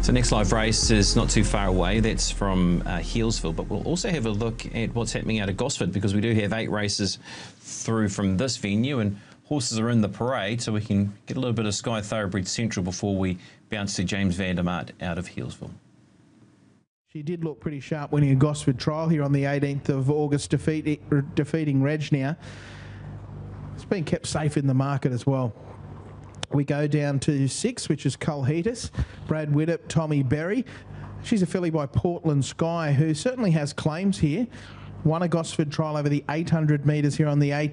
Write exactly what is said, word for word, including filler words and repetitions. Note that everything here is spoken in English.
So next live race is not too far away. That's from uh, Healesville, but we'll also have a look at what's happening out of Gosford, because we do have eight races through from this venue and horses are in the parade, so we can get a little bit of Sky Thoroughbred Central before we bounce to James Vandermart out of Healesville. She did look pretty sharp winning a Gosford trial here on the eighteenth of August, defeat, defeating Reg now. It's been kept safe in the market as well. We go down to six, which is Colhetus, Brad Widdop, Tommy Berry. She's a filly by Portland Sky, who certainly has claims here. Won a Gosford trial over the eight hundred metres here on the eighteenth.